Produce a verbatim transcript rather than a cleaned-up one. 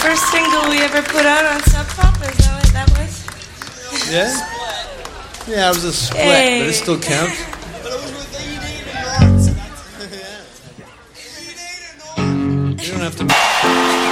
first single we ever put out on Sub Pop. Is that what that was? Yeah? Yeah, it was a split, Hey. but it still counts. But it was with E D and North, so that's, yeah. You don't have to...